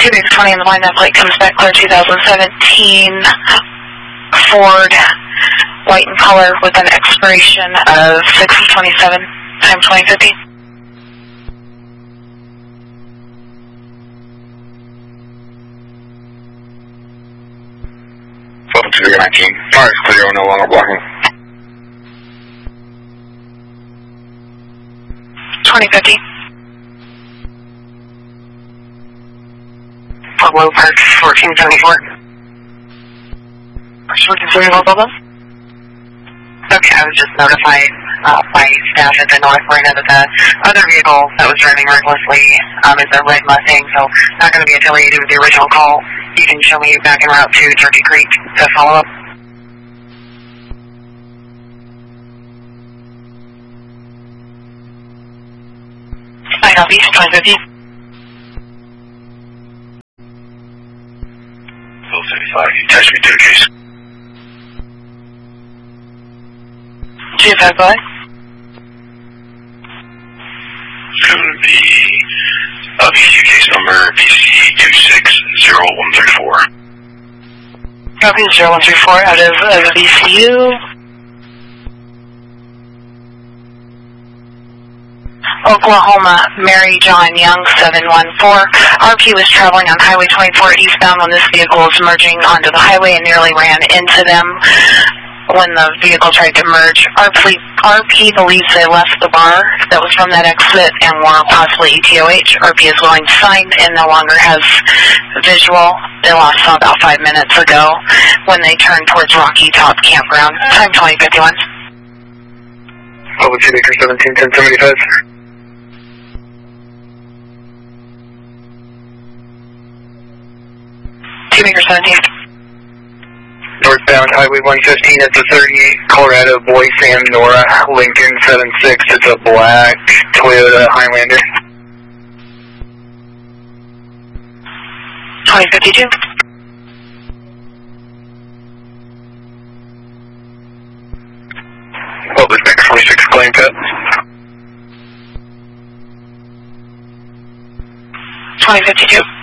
2 20 on the line. That plate comes back clear. 2017 Ford, white in color with an expiration of 6/27, time 2050. Welcome to the 19. Car is clear, no longer blocking. 2050. Pueblo Park 1474. 1474, Bobo? Okay, I was just notified by staff at the North Marina that the other vehicle that was driving recklessly is a red Mustang, so not going to be affiliated with the original call. You can show me back en route to Turkey Creek to follow up. I copy, 2050. Bill 75, you attach me to the case. 25, boy. It's going to be VCU case number VC260134. Copy, 0134 out of VCU. Oklahoma, Mary John Young, 714. RP was traveling on Highway 24 eastbound when this vehicle was merging onto the highway and nearly ran into them. When the vehicle tried to merge, RP believes they left the bar that was from that exit and were possibly ETOH. RP is willing to sign and no longer has visual. They lost them about 5 minutes ago when they turned towards Rocky Top Campground. Time 2051. Public Maker 17, 1075. Maker 17. Northbound Highway 115 at the 38, Colorado, Boy Sam Nora, Lincoln 76. It's a black Toyota Highlander. 2052. Public Maker 46, claim cut. 2052.